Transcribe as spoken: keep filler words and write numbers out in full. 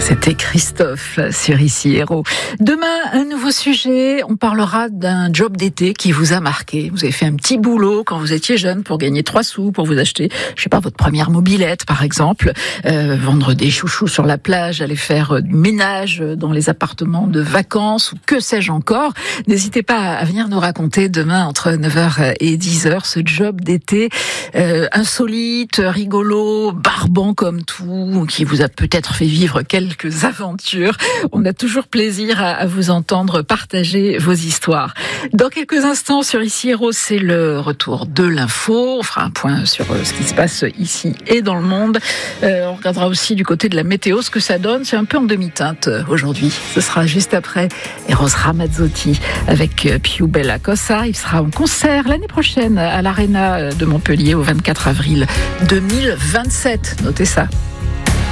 C'était Christophe sur Ici Héros. Demain, un nouveau sujet. On parlera d'un job d'été qui vous a marqué. Vous avez fait un petit boulot quand vous étiez jeune pour gagner trois sous, pour vous acheter, je sais pas, votre première mobilette, par exemple. Euh, vendre des chouchous sur la plage, aller faire du ménage dans les appartements de vacances ou que sais-je encore. N'hésitez pas à venir nous raconter demain entre neuf heures et dix heures ce job d'été euh, insolite, rigolo, barbant comme tout, qui vous a peut-être fait vivre quelques aventures. On a toujours plaisir à, à vous entendre partager vos histoires. Dans quelques instants sur Ici Héros, c'est le retour de l'info. On fera un point sur ce qui se passe ici et dans le monde. Euh, on regardera aussi du côté de la météo ce que ça donne. C'est un peu en demi-teinte aujourd'hui. Ce sera juste après Eros Ramazzotti avec Più Bella Cosa. Il sera en concert l'année prochaine à l'Arena de Montpellier au vingt-quatre avril deux mille vingt-sept. Notez ça.